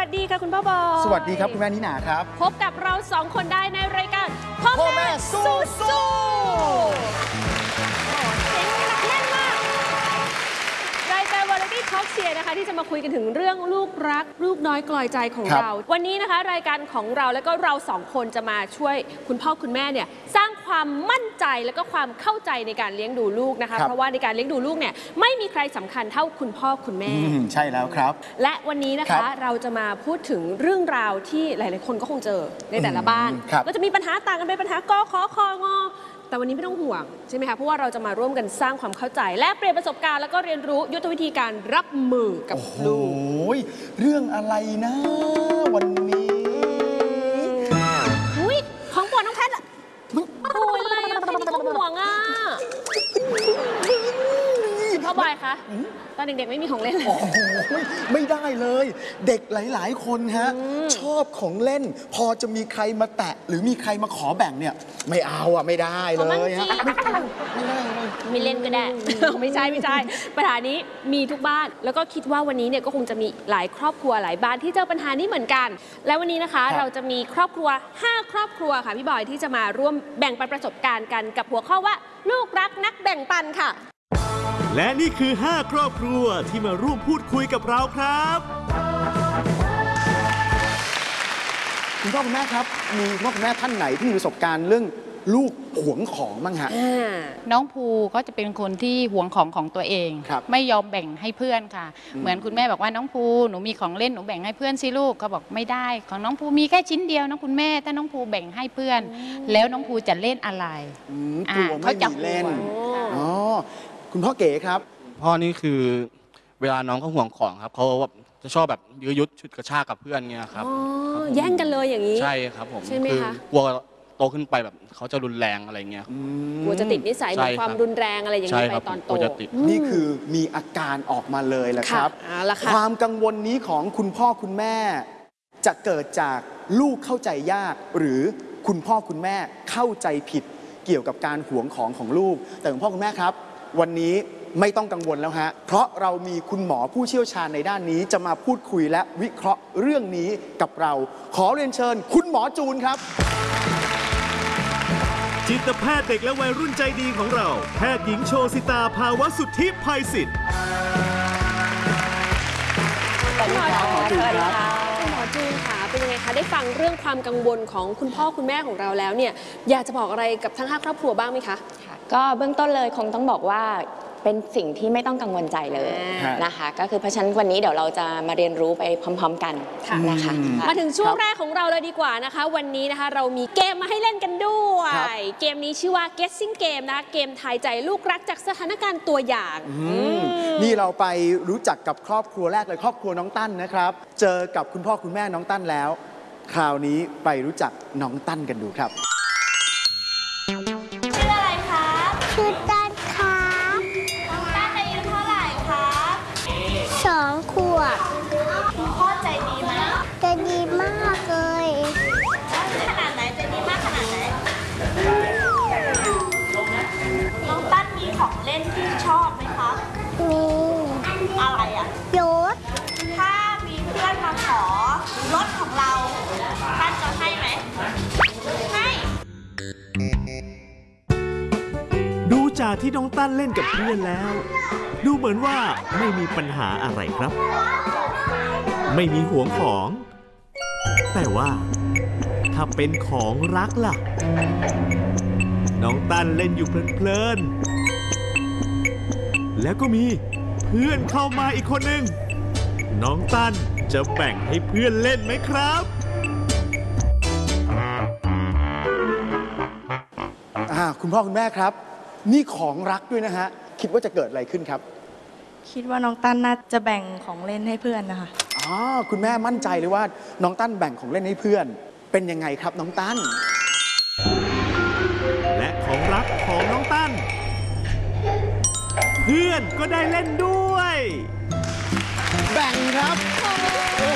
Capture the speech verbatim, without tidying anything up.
วัสดีค่ะคุณพ่อบอยสวัสดีครับคุณแม่นิหนาครับพบกับเราสองคนได้ในรายการพ่อแม่สู้สู้เสียงหนักแน่นมากรายการวาไรตี้ทอล์กเชียร์นะคะที่จะมาคุยกันถึงเรื่องลูกรักลูกน้อยกลอยใจของเราวันนี้นะคะรายการของเราแล้วก็เราสองคนจะมาช่วยคุณพ่อคุณแม่เนี่ยสร้างความมั่นใจแล้วก็ความเข้าใจในการเลี้ยงดูลูกนะคะเพราะว่าในการเลี้ยงดูลูกเนี่ยไม่มีใครสำคัญเท่าคุณพ่อคุณแม่ใช่แล้วครับและวันนี้นะคะเราจะมาพูดถึงเรื่องราวที่หลายๆคนก็คงเจอในแต่ละบ้านก็จะมีปัญหาต่างกันไปปัญหากอขอคองอแต่วันนี้ไม่ต้องห่วงใช่ไหมคะเพราะว่าเราจะมาร่วมกันสร้างความเข้าใจและเปลี่ยนประสบการณ์แล้วก็เรียนรู้ยุทธวิธีการรับมือกับลูกเรื่องอะไรนะวันนี้อุ้ยของโปรดน้องแพทย์โอ้ยอะไรอะแค่นี้ก็ห่วงอ่ะพ่อบอยคะตอนเด็กๆไม่มีของเล่นเลยไม่ได้เลยเด็กหลายๆคนฮะชอบของเล่นพอจะมีใครมาแตะหรือมีใครมาขอแบ่งเนี่ยไม่เอาอ่ะไม่ได้เลยฮะไม่ได้เลยไม่เล่นก็ได้ไม่ใช่ไม่ใช่ปัญหานี้มีทุกบ้านแล้วก็คิดว่าวันนี้เนี่ยก็คงจะมีหลายครอบครัวหลายบ้านที่เจอปัญหานี้เหมือนกันและวันนี้นะคะเราจะมีครอบครัวห้าครอบครัวค่ะพี่บอยที่จะมาร่วมแบ่งปันประสบการณ์กันกับหัวข้อว่าลูกรักนักแบ่งปันค่ะและนี่คือห้าครอบครัวที่มาร่วมพูดคุยกับเราครับคุณพ่อคุณแม่ครับมีคุณพ่อคุณแม่ท่านไหนที่มีประสบการณ์เรื่องลูกหวงของบ้างฮะน้องภูก็จะเป็นคนที่หวงของของตัวเองไม่ยอมแบ่งให้เพื่อนค่ะเหมือนคุณแม่บอกว่าน้องภูหนูมีของเล่นหนูแบ่งให้เพื่อนสิลูกเขาบอกไม่ได้ของน้องภูมีแค่ชิ้นเดียวนะคุณแม่ถ้าน้องภูแบ่งให้เพื่อนแล้วน้องภูจะเล่นอะไรเขาจะเล่นอ๋อคุณพ่อเก๋ครับพ่อนี่คือเวลาน้องเขาห่วงของครับเขาจะชอบแบบยื้อยุดฉุดกระชากกับเพื่อนเงี้ยครับแย่งกันเลยอย่างนี้ใช่ครับผมใช่ไหมคะกลัวโตขึ้นไปแบบเขาจะรุนแรงอะไรเงี้ยกลัวจะติดนิสัยมีความรุนแรงอะไรอย่างนี้ไปตอนโตนี่คือมีอาการออกมาเลยแหละครับความกังวลนี้ของคุณพ่อคุณแม่จะเกิดจากลูกเข้าใจยากหรือคุณพ่อคุณแม่เข้าใจผิดเกี่ยวกับการหวงของของลูกแต่คุณพ่อคุณแม่ครับวันนี้ไม่ต้องกังวลแล้วฮะเพราะเรามีคุณหมอผู้เชี่ยวชาญในด้านนี้จะมาพูดคุยและวิเคราะห์เรื่องนี้กับเราขอเรียนเชิญคุณหมอจูนครับจิตแพทย์เด็กและวัยรุ่นใจดีของเราแพทย์หญิงโชสิตาภาวะสุทธิภัยศิษย์คุณหมอจูนค่ะคุณหมอจูนค่ะเป็นยังไงคะได้ฟังเรื่องความกังวลของคุณพ่อคุณแม่ของเราแล้วเนี่ยอยากจะบอกอะไรกับทั้งห้าครอบครัวบ้างไหมคะก็เบื้องต้นเลยคงต้องบอกว่าเป็นสิ่งที่ไม่ต้องกังวลใจเลยนะคะก็คือเพราะฉะนั้นวันนี้เดี๋ยวเราจะมาเรียนรู้ไปพร้อมๆกันนะคะมาถึงช่วงแรกของเราเลยดีกว่านะคะวันนี้นะคะเรามีเกมมาให้เล่นกันด้วยเกมนี้ชื่อว่า guessing game นะเกมทายใจลูกรักจากสถานการณ์ตัวอย่างนี่เราไปรู้จักกับครอบครัวแรกเลยครอบครัวน้องตั้นนะครับเจอกับคุณพ่อคุณแม่น้องตั้นแล้วคราวนี้ไปรู้จักน้องตั้นกันดูครับชื่ออะไรคะชื่อตั้นครับน้องตั้นอายุเท่าไหร่คะสองขวบคุณพ่อใจดีไหมใจดีมากเลยขนาดไหนใจดีมากขนาดไหนน้องตั้นมีของเล่นที่ชอบไหมคะมีอะไรอ่ะรถถ้ามีเพื่อนมาขอรถของเราตั้นจะให้ไหมให้ดูจากที่น้องตั้นเล่นกับเพื่อนแล้วดูเหมือนว่าไม่มีปัญหาอะไรครับไม่มีห่วงของแต่ว่าถ้าเป็นของรักล่ะน้องตั้นเล่นอยู่เพลินๆแล้วก็มีเพื่อนเข้ามาอีกคนหนึ่งน้องตั้นจะแบ่งให้เพื่อนเล่นไหมครับคุณพ่อคุณแม่ครับนี่ของรักด้วยนะฮะคิดว่าจะเกิดอะไรขึ้นครับคิดว่าน้องตั้นน่าจะแบ่งของเล่นให้เพื่อนนะคะอ๋อคุณแม่มั่นใจเลยว่าน้องตั้นแบ่งของเล่นให้เพื่อนเป็นยังไงครับน้องตั้นและของรักของน้องตั้นเพื่อนก็ได้เล่นด้วยแบ่งครับ